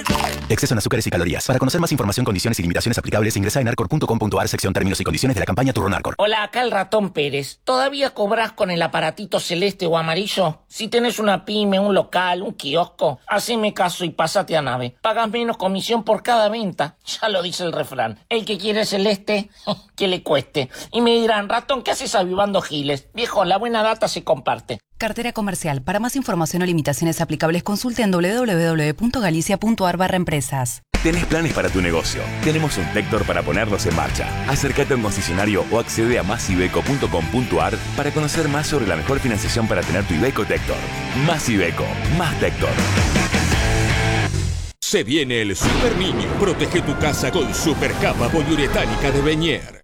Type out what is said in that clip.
Exceso en azúcares y calorías. Para conocer más información, condiciones y limitaciones aplicables, ingresa en arcor.com.ar, sección términos y condiciones de la campaña Turrón Arcor. Hola, acá el ratón Pérez. ¿Todavía cobras con el aparatito celeste o amarillo? Si tenés una pyme, un local, un kiosco, haceme caso y pásate a Nave. Pagas menos comisión por cada venta. Ya lo dice el refrán. El que quiere celeste, que le cueste. Y me dirán, ratón, ¿qué haces avivando giles? Viejo, la buena data se comparte. Cartera comercial. Para más información o limitaciones aplicables, consulte en www.galicia.ar/empresas. ¿Tenés planes para tu negocio? Tenemos un Tector para ponerlos en marcha. Acércate a un concesionario o accede a masiveco.com.ar para conocer más sobre la mejor financiación para tener tu Iveco Tector. Más Iveco, más Tector. Se viene el Super Niño. Protege tu casa con Super Capa Poliuretánica de Beñer.